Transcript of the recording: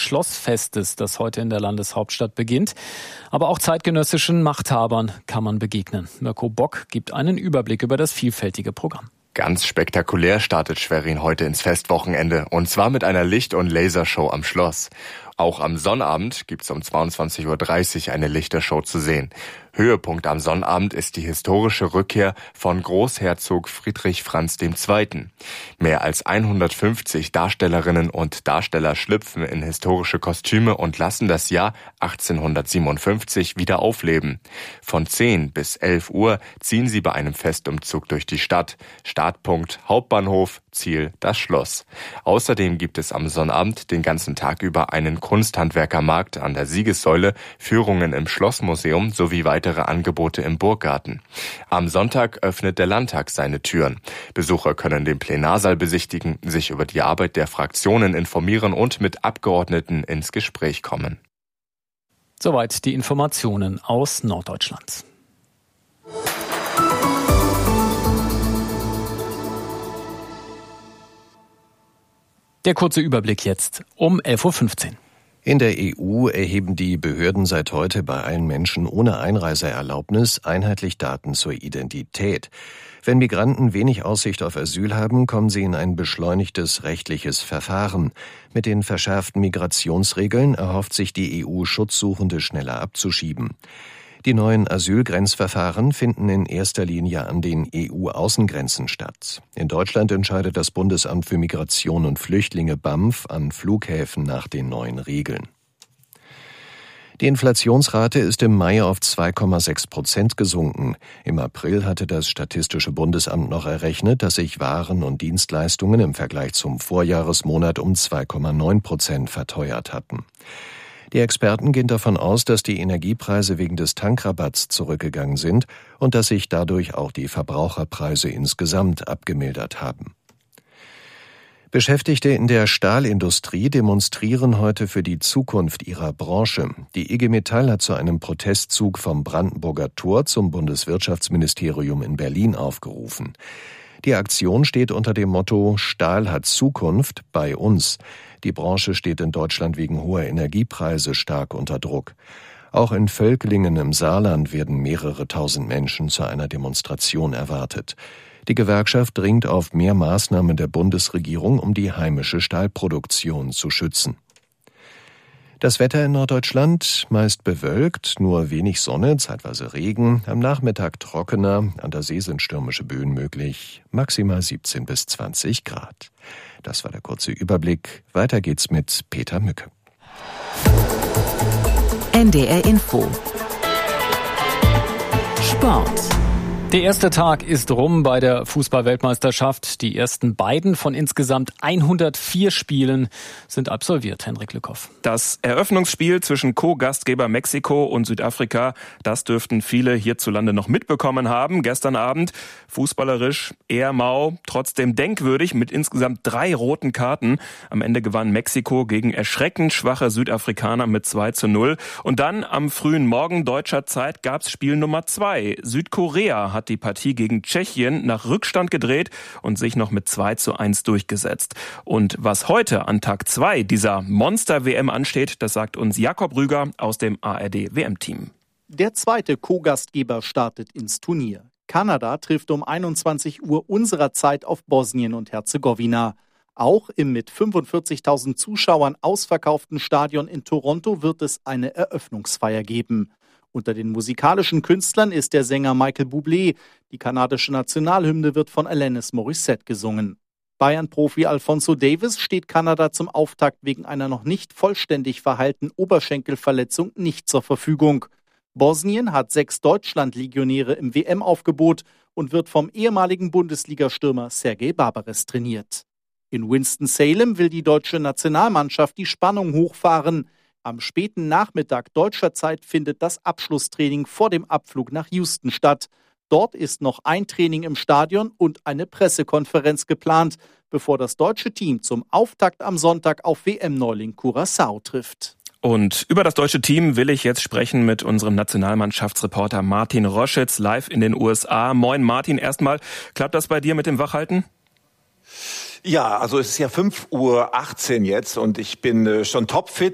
Schlossfestes, das heute in der Landeshauptstadt beginnt. Aber auch zeitgenössischen Machthabern kann man begegnen. Mirko Bock gibt einen Überblick über das vielfältige Programm. Ganz spektakulär startet Schwerin heute ins Festwochenende, und zwar mit einer Licht- und Lasershow am Schloss. Auch am Sonnabend gibt's um 22:30 Uhr eine Lichtershow zu sehen. Höhepunkt am Sonnabend ist die historische Rückkehr von Großherzog Friedrich Franz II. Mehr als 150 Darstellerinnen und Darsteller schlüpfen in historische Kostüme und lassen das Jahr 1857 wieder aufleben. Von 10 bis 11 Uhr ziehen sie bei einem Festumzug durch die Stadt. Startpunkt Hauptbahnhof, Ziel das Schloss. Außerdem gibt es am Sonnabend den ganzen Tag über einen Kunsthandwerkermarkt an der Siegessäule, Führungen im Schlossmuseum sowie weitere Angebote im Burggarten. Am Sonntag öffnet der Landtag seine Türen. Besucher können den Plenarsaal besichtigen, sich über die Arbeit der Fraktionen informieren und mit Abgeordneten ins Gespräch kommen. Soweit die Informationen aus Norddeutschland. Der kurze Überblick jetzt um 11:15 Uhr. In der EU erheben die Behörden seit heute bei allen Menschen ohne Einreiseerlaubnis einheitlich Daten zur Identität. Wenn Migranten wenig Aussicht auf Asyl haben, kommen sie in ein beschleunigtes rechtliches Verfahren. Mit den verschärften Migrationsregeln erhofft sich die EU, Schutzsuchende schneller abzuschieben. Die neuen Asylgrenzverfahren finden in erster Linie an den EU-Außengrenzen statt. In Deutschland entscheidet das Bundesamt für Migration und Flüchtlinge BAMF an Flughäfen nach den neuen Regeln. Die Inflationsrate ist im Mai auf 2,6% gesunken. Im April hatte das Statistische Bundesamt noch errechnet, dass sich Waren und Dienstleistungen im Vergleich zum Vorjahresmonat um 2,9% verteuert hatten. Die Experten gehen davon aus, dass die Energiepreise wegen des Tankrabatts zurückgegangen sind und dass sich dadurch auch die Verbraucherpreise insgesamt abgemildert haben. Beschäftigte in der Stahlindustrie demonstrieren heute für die Zukunft ihrer Branche. Die IG Metall hat zu einem Protestzug vom Brandenburger Tor zum Bundeswirtschaftsministerium in Berlin aufgerufen. Die Aktion steht unter dem Motto „Stahl hat Zukunft bei uns“. Die Branche steht in Deutschland wegen hoher Energiepreise stark unter Druck. Auch in Völklingen im Saarland werden mehrere tausend Menschen zu einer Demonstration erwartet. Die Gewerkschaft dringt auf mehr Maßnahmen der Bundesregierung, um die heimische Stahlproduktion zu schützen. Das Wetter in Norddeutschland meist bewölkt, nur wenig Sonne, zeitweise Regen, am Nachmittag trockener, an der See sind stürmische Böen möglich, maximal 17 bis 20 Grad. Das war der kurze Überblick. Weiter geht's mit Peter Mücke. NDR Info. Sport. Der erste Tag ist rum bei der Fußball-Weltmeisterschaft. Die ersten beiden von insgesamt 104 Spielen sind absolviert. Henrik Lückhoff. Das Eröffnungsspiel zwischen Co-Gastgeber Mexiko und Südafrika, das dürften viele hierzulande noch mitbekommen haben. Gestern Abend fußballerisch eher mau, trotzdem denkwürdig mit insgesamt 3 roten Karten. Am Ende gewann Mexiko gegen erschreckend schwache Südafrikaner mit 2:0. Und dann am frühen Morgen deutscher Zeit gab's Spiel Nummer 2. Südkorea hat die Partie gegen Tschechien nach Rückstand gedreht und sich noch mit 2:1 durchgesetzt. Und was heute an Tag 2 dieser Monster-WM ansteht, das sagt uns Jakob Rüger aus dem ARD-WM-Team. Der zweite Co-Gastgeber startet ins Turnier. Kanada trifft um 21 Uhr unserer Zeit auf Bosnien und Herzegowina. Auch im mit 45.000 Zuschauern ausverkauften Stadion in Toronto wird es eine Eröffnungsfeier geben. Unter den musikalischen Künstlern ist der Sänger Michael Bublé. Die kanadische Nationalhymne wird von Alanis Morissette gesungen. Bayern-Profi Alphonso Davies steht Kanada zum Auftakt wegen einer noch nicht vollständig verheilten Oberschenkelverletzung nicht zur Verfügung. Bosnien hat 6 Deutschland-Legionäre im WM-Aufgebot und wird vom ehemaligen Bundesliga-Stürmer Sergej Barbares trainiert. In Winston-Salem will die deutsche Nationalmannschaft die Spannung hochfahren. Am späten Nachmittag deutscher Zeit findet das Abschlusstraining vor dem Abflug nach Houston statt. Dort ist noch ein Training im Stadion und eine Pressekonferenz geplant, bevor das deutsche Team zum Auftakt am Sonntag auf WM-Neuling Curaçao trifft. Und über das deutsche Team will ich jetzt sprechen mit unserem Nationalmannschaftsreporter Martin Roschitz live in den USA. Moin Martin, erstmal, klappt das bei dir mit dem Wachhalten? Ja, also es ist ja 5:18 Uhr jetzt und ich bin schon topfit.